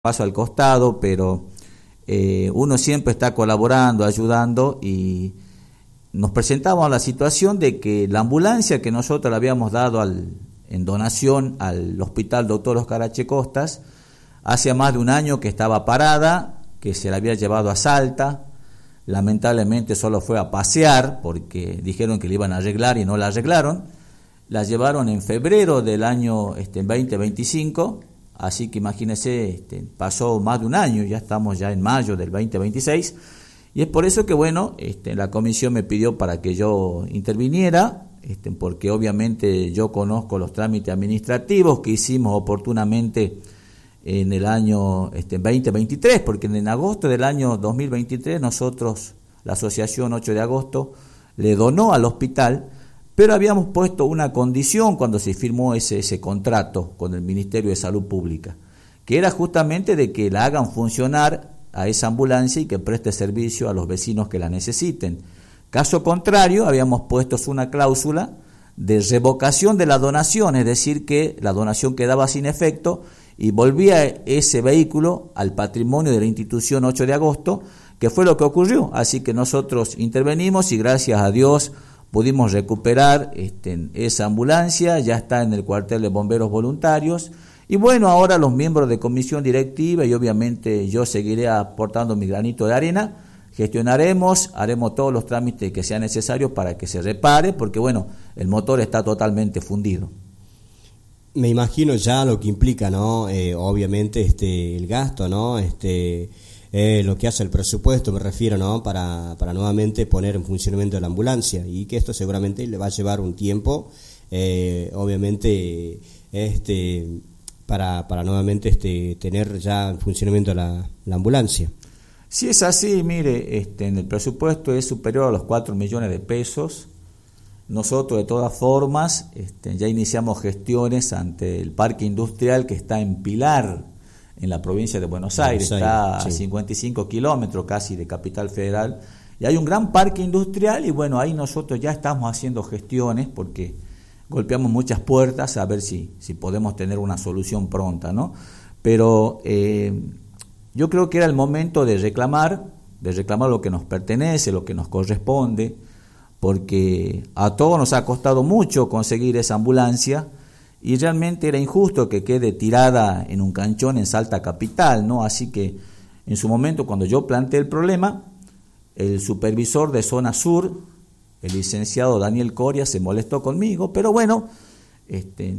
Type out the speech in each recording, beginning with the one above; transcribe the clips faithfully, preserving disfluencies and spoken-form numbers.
paso al costado, pero eh, uno siempre está colaborando, ayudando, y nos presentamos a la situación de que la ambulancia que nosotros le habíamos dado al, en donación al Hospital Doctor Oscar H. Costas, hace más de un año que estaba parada, que se la había llevado a Salta, lamentablemente solo fue a pasear porque dijeron que la iban a arreglar y no la arreglaron, la llevaron en febrero del año este, veinte veinticinco, así que imagínense, este, pasó más de un año, ya estamos ya en mayo del veinte veintiséis, y es por eso que bueno, este, la comisión me pidió para que yo interviniera, este, porque obviamente yo conozco los trámites administrativos que hicimos oportunamente en el año este, veinte veintitrés, porque en agosto del año dos mil veintitrés nosotros, la asociación ocho de agosto, le donó al hospital, pero habíamos puesto una condición cuando se firmó ese, ese contrato con el Ministerio de Salud Pública, que era justamente de que la hagan funcionar a esa ambulancia y que preste servicio a los vecinos que la necesiten. Caso contrario, habíamos puesto una cláusula de revocación de la donación, es decir, que la donación quedaba sin efecto y volvía ese vehículo al patrimonio de la institución ocho de agosto, que fue lo que ocurrió. Así que nosotros intervenimos y gracias a Dios pudimos recuperar este, esa ambulancia, ya está en el cuartel de bomberos voluntarios, y bueno, ahora los miembros de comisión directiva y obviamente yo seguiré aportando mi granito de arena, gestionaremos, haremos todos los trámites que sean necesarios para que se repare, porque bueno, el motor está totalmente fundido. Me imagino ya lo que implica, ¿no? Eh, obviamente este el gasto, ¿no? Este eh, lo que hace el presupuesto, me refiero, ¿no? Para para nuevamente poner en funcionamiento la ambulancia, y que esto seguramente le va a llevar un tiempo, eh, obviamente este para para nuevamente este tener ya en funcionamiento la, la ambulancia. Si es así, mire, este en el presupuesto es superior a los cuatro millones de pesos. Nosotros de todas formas este, ya iniciamos gestiones ante el parque industrial que está en Pilar, en la provincia de Buenos Aires, Buenos Aires está sí. a cincuenta y cinco kilómetros casi de Capital Federal, y hay un gran parque industrial, y bueno, ahí nosotros ya estamos haciendo gestiones porque golpeamos muchas puertas a ver si, si podemos tener una solución pronta, ¿no? Pero eh, yo creo que era el momento de reclamar, de reclamar lo que nos pertenece, lo que nos corresponde, porque a todos nos ha costado mucho conseguir esa ambulancia y realmente era injusto que quede tirada en un canchón en Salta Capital, ¿no? Así que en su momento, cuando yo planteé el problema, el supervisor de Zona Sur, el licenciado Daniel Coria, se molestó conmigo, pero bueno, este,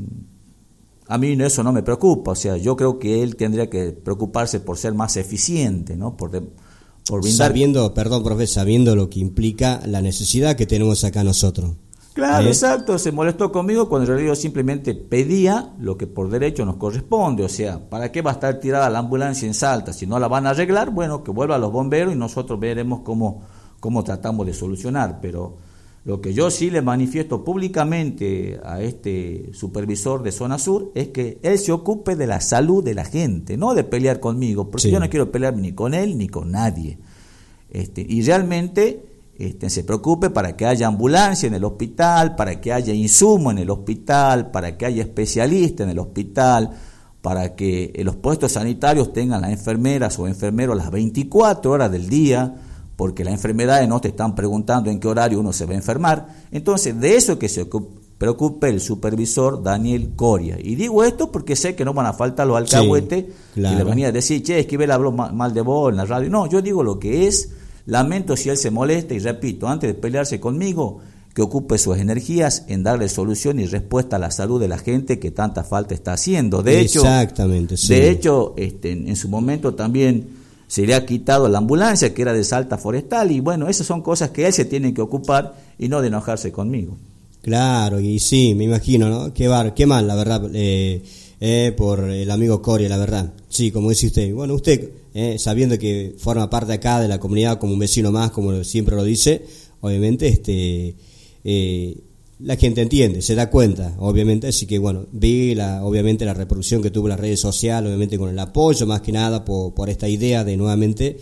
a mí eso no me preocupa, o sea, yo creo que él tendría que preocuparse por ser más eficiente, ¿no? Por de, Por brindar... Sabiendo, perdón, profe, sabiendo lo que implica la necesidad que tenemos acá nosotros. Claro, ¿Eh? exacto, se molestó conmigo cuando en realidad yo simplemente pedía lo que por derecho nos corresponde, o sea, ¿para qué va a estar tirada la ambulancia en Salta? Si no la van a arreglar, bueno, que vuelva a los bomberos y nosotros veremos cómo, cómo tratamos de solucionar, pero lo que yo sí le manifiesto públicamente a este supervisor de Zona Sur es que él se ocupe de la salud de la gente, no de pelear conmigo, porque sí. Yo no quiero pelear ni con él ni con nadie. Este, y realmente este, se preocupe para que haya ambulancia en el hospital, para que haya insumo en el hospital, para que haya especialistas en el hospital, para que los puestos sanitarios tengan las enfermeras o enfermeros las veinticuatro horas del día, porque las enfermedades no te están preguntando en qué horario uno se va a enfermar. Entonces, de eso que se preocupe el supervisor Daniel Coria. Y digo esto porque sé que no van a faltar los alcahuetes, sí, claro, que le venía a decir, che, Esquivel habló mal de vos en la radio. No, yo digo lo que es, lamento si él se molesta, y repito, antes de pelearse conmigo, que ocupe sus energías en darle solución y respuesta a la salud de la gente que tanta falta está haciendo. De hecho, Exactamente, sí. de hecho este, en su momento también se le ha quitado la ambulancia que era de Salta Forestal, y bueno, esas son cosas que él se tiene que ocupar y no de enojarse conmigo. Claro, y sí, me imagino, ¿no? Qué bar, qué mal, la verdad, eh, eh, por el amigo Coria, la verdad. Sí, como dice usted. Bueno, usted, eh, sabiendo que forma parte acá de la comunidad como un vecino más, como siempre lo dice, obviamente, este, eh, la gente entiende, se da cuenta, obviamente, así que bueno, vi la, obviamente la reproducción que tuvo en las redes sociales, obviamente con el apoyo más que nada por, por esta idea de nuevamente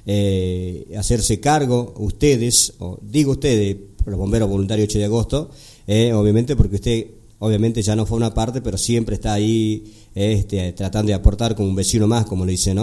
eh, hacerse cargo ustedes, o digo ustedes, los bomberos voluntarios ocho de agosto, eh, obviamente porque usted obviamente ya no forma parte, pero siempre está ahí este, tratando de aportar como un vecino más, como le dice, ¿no?